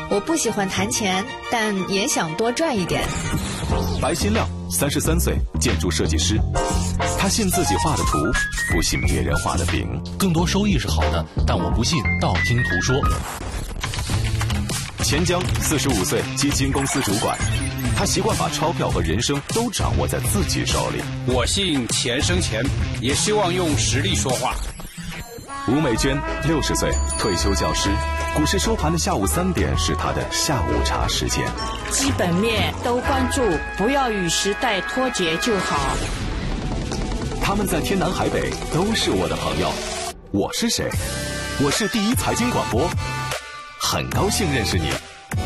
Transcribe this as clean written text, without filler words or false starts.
我不喜欢谈钱，但也想多赚一点。 白新亮，33岁，建筑设计师。他信自己画的图，不信别人画的饼。 更多收益是好的，但我不信道听途说。 钱江，45岁，基金公司主管。他习惯把钞票和人生都掌握在自己手里。 我信钱生钱，也希望用实力说话。 吴美娟，60岁，退休教师。股市收盘的下午3点是他的下午茶时间。 基本面都关注，不要与时代脱节就好。 他们在天南海北都是我的朋友。我是谁？我是第一财经广播，很高兴认识你。